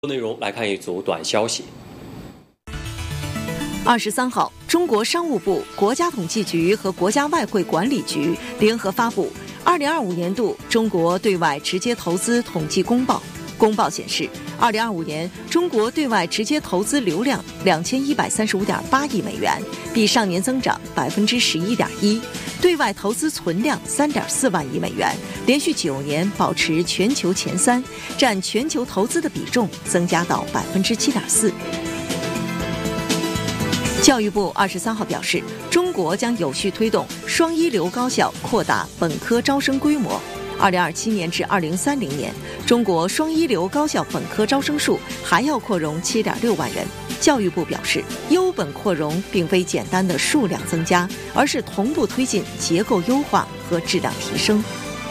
内容来看一组短消息。 23号，中国商务部、国家统计局和国家外汇管理局联合发布2025年度中国对外直接投资统计公报。公报显示，2025年中国对外直接投资流量2135.8亿美元，比上年增长11.1%，对外投资存量3.4万亿美元，连续9年保持全球前3，占全球投资的比重增加到7.4%。教育部23号表示，中国将有序推动双一流高校扩大本科招生规模。2027年至2030年，中国双一流高校本科招生数还要扩容7.6万人。教育部表示，优本扩容并非简单的数量增加，而是同步推进结构优化和质量提升。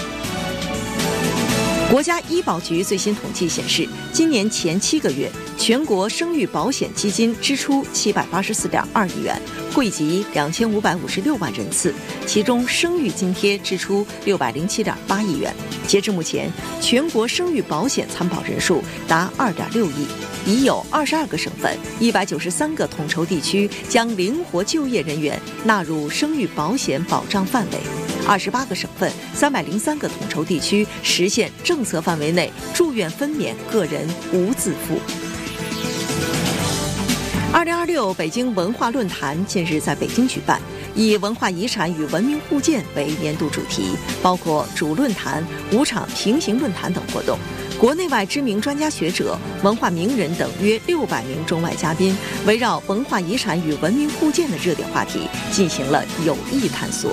国家医保局最新统计显示，今年前7个月，全国生育保险基金支出784.2亿元，惠及2556万人次，其中生育津贴支出607.8亿元。截至目前，全国生育保险参保人数达2.6亿，已有22个省份、193个统筹地区将灵活就业人员纳入生育保险保障范围。28个省份、303个统筹地区实现政策范围内住院分娩个人无自付。2026北京文化论坛近日在北京举办，以文化遗产与文明互鉴为年度主题，包括主论坛、5场平行论坛等活动。国内外知名专家学者、文化名人等约600名中外嘉宾，围绕文化遗产与文明互鉴的热点话题进行了有益探索。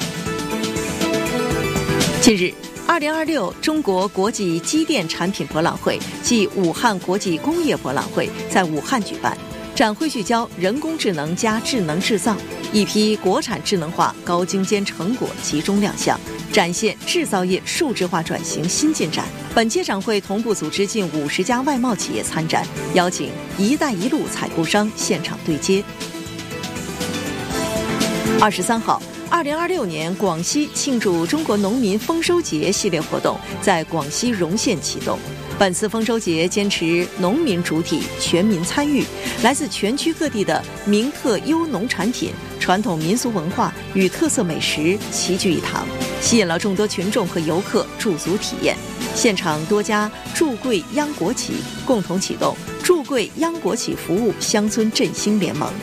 近日，2026中国国际机电产品博览会暨武汉国际工业博览会在武汉举办，展会聚焦人工智能加智能制造，一批国产智能化高精尖成果集中亮相，展现制造业数字化转型新进展。本届展会同步组织近50家外贸企业参展，邀请“一带一路”采购商现场对接。23号，2026年广西庆祝中国农民丰收节系列活动在广西容县启动。本次丰收节坚持农民主体、全民参与，来自全区各地的名特优农产品、传统民俗文化与特色美食齐聚一堂，吸引了众多群众和游客驻足体验。现场多家驻贵央国企共同启动驻贵央国企服务乡村振兴联盟。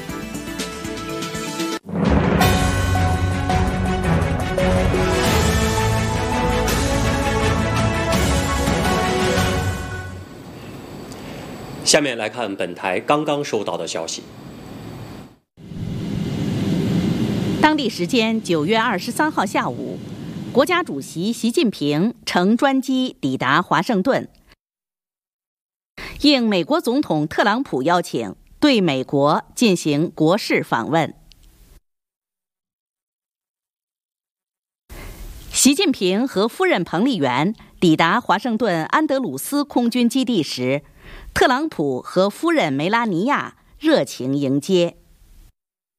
下面来看本台刚刚收到的消息。 当地时间9月23号下午，国家主席习近平乘专机抵达华盛顿，应美国总统特朗普邀请，对美国进行国事访问。习近平和夫人彭丽媛抵达华盛顿安德鲁斯空军基地时，特朗普和夫人梅拉尼亚热情迎接。